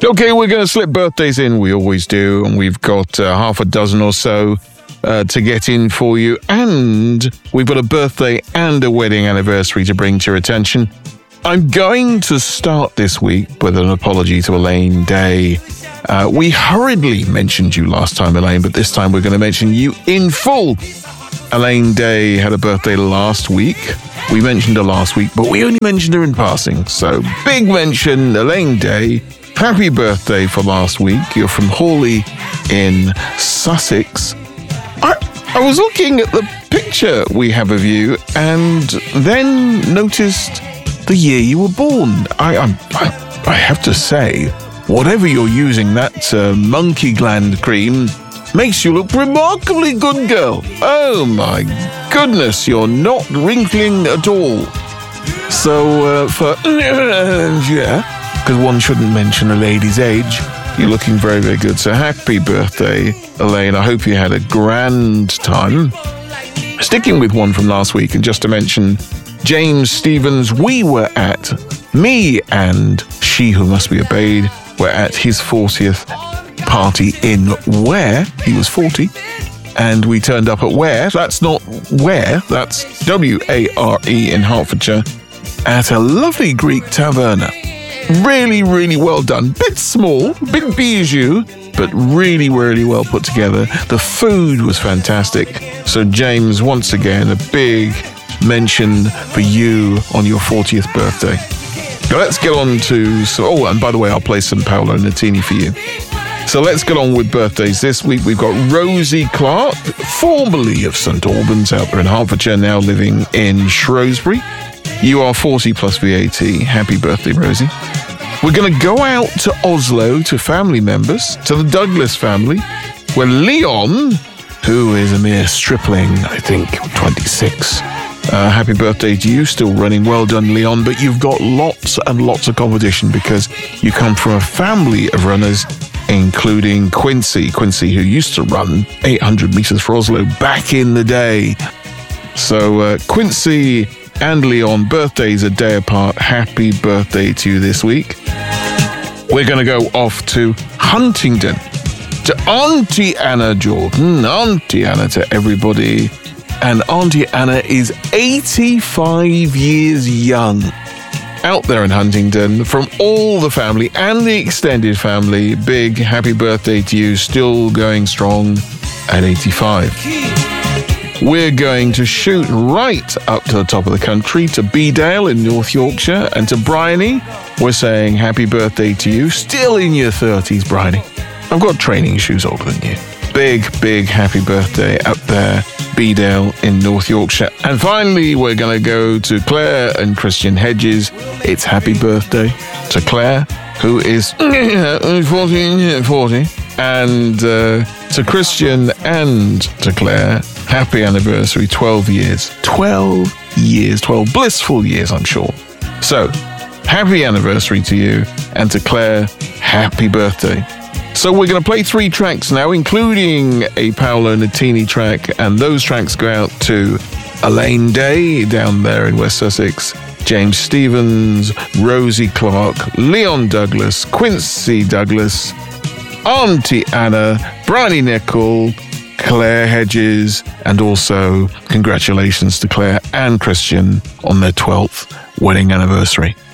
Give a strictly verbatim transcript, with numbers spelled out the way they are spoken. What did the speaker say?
Okay, we're going to slip birthdays in. We always do. And we've got uh, half a dozen or so uh, to get in for you. And we've got a birthday and a wedding anniversary to bring to your attention. I'm going to start this week with an apology to Elaine Day. Uh, we hurriedly mentioned you last time, Elaine, but this time we're going to mention you in full. Elaine Day had a birthday last week. We mentioned her last week, but we only mentioned her in passing. So big mention, Elaine Day. Happy birthday for last week. You're from Hawley in Sussex. I, I was looking at the picture we have of you and then noticed the year you were born. I, I, I, I have to say, whatever you're using, that uh, monkey gland cream makes you look remarkably good, girl. Oh my goodness, you're not wrinkling at all. So uh, for yeah. Because one shouldn't mention a lady's age. You're looking very, very good. So happy birthday, Elaine. I hope you had a grand time. Sticking with one from last week, and just to mention, James Stevens, we were at, me and She Who Must Be Obeyed, were at his fortieth party in Ware. He was forty. And we turned up at Ware. That's not Ware. That's W A R E in Hertfordshire. At a lovely Greek taverna. Really, really well done. Bit small, bit bijou, but really, really well put together. The food was fantastic. So, James, once again, a big mention for you on your fortieth birthday. Now, let's get on to... So, oh, and by the way, I'll play some Paolo Nutini for you. So let's get on with birthdays. This week, we've got Rosie Clark, formerly of St Albans, out there in Hertfordshire, now living in Shrewsbury. You are forty plus V A T. Happy birthday, Rosie. We're going to go out to Oslo to family members, to the Douglas family, where Leon, who is a mere stripling, I think, twenty-six. Uh, happy birthday to you. Still running. Well done, Leon. But you've got lots and lots of competition because you come from a family of runners, including Quincy. Quincy, who used to run eight hundred meters for Oslo back in the day. So, uh, Quincy and Leon, birthdays a day apart. Happy birthday to you this week. We're going to go off to Huntingdon, to Auntie Anna Jordan. Auntie Anna to everybody. And Auntie Anna is eighty-five years young. Out there in Huntingdon, from all the family and the extended family, big happy birthday to you, still going strong at eighty-five. We're going to shoot right up to the top of the country, to Bedale in North Yorkshire, and to Bryony. We're saying happy birthday to you, still in your thirties, Bryony. I've got training shoes older than you. Big, big happy birthday up there, Bedale in North Yorkshire. And finally, we're going to go to Claire and Christian Hedges. It's happy birthday to Claire, who is forty, forty. And uh, to Christian and to Claire, happy anniversary, twelve years. twelve years, twelve blissful years, I'm sure. So, happy anniversary to you, and to Claire, happy birthday. So we're going to play three tracks now, including a Paolo Nutini track, and those tracks go out to Elaine Day down there in West Sussex, James Stevens, Rosie Clark, Leon Douglas, Quincy Douglas, Auntie Anna, Bryony Nicol, Claire Hedges, and also congratulations to Claire and Christian on their twelfth wedding anniversary.